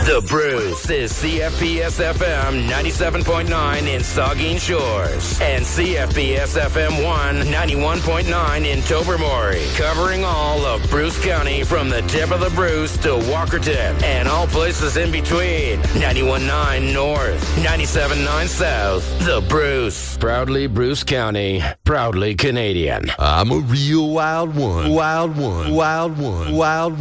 The Bruce is CFPS-FM 97.9 in Saugeen Shores and CFPS-FM 1 91.9 in Tobermory, covering all of Bruce County from the tip of the Bruce to Walkerton and all places in between. 91.9 North, 97.9 South. The Bruce. Proudly Bruce County, proudly Canadian. I'm a real wild one. Wild one. Wild one. Wild one.